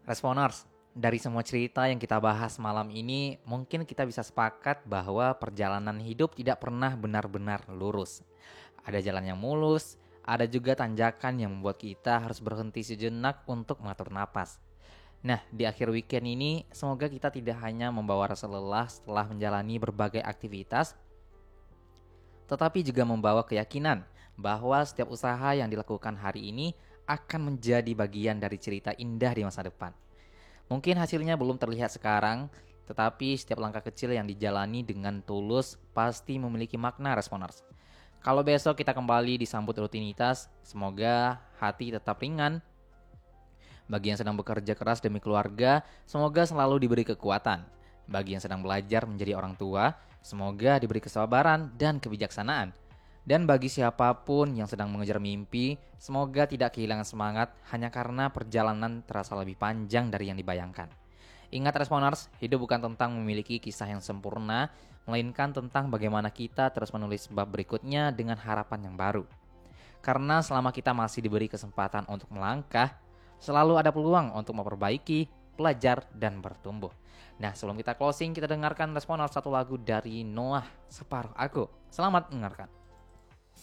Responers, dari semua cerita yang kita bahas malam ini, mungkin kita bisa sepakat bahwa perjalanan hidup tidak pernah benar-benar lurus. Ada jalan yang mulus, ada juga tanjakan yang membuat kita harus berhenti sejenak untuk mengatur napas. Nah, di akhir weekend ini, semoga kita tidak hanya membawa rasa lelah setelah menjalani berbagai aktivitas, tetapi juga membawa keyakinan bahwa setiap usaha yang dilakukan hari ini akan menjadi bagian dari cerita indah di masa depan. Mungkin hasilnya belum terlihat sekarang, tetapi setiap langkah kecil yang dijalani dengan tulus pasti memiliki makna, Responers. Kalau besok kita kembali disambut rutinitas, semoga hati tetap ringan. Bagi yang sedang bekerja keras demi keluarga, semoga selalu diberi kekuatan. Bagi yang sedang belajar menjadi orang tua, semoga diberi kesabaran dan kebijaksanaan. Dan bagi siapapun yang sedang mengejar mimpi, semoga tidak kehilangan semangat hanya karena perjalanan terasa lebih panjang dari yang dibayangkan. Ingat Responers, hidup bukan tentang memiliki kisah yang sempurna, melainkan tentang bagaimana kita terus menulis bab berikutnya dengan harapan yang baru. Karena selama kita masih diberi kesempatan untuk melangkah, selalu ada peluang untuk memperbaiki, belajar, dan bertumbuh. Nah, sebelum kita closing, kita dengarkan Responers satu lagu dari Noah, Separuh Aku. Selamat mendengarkan.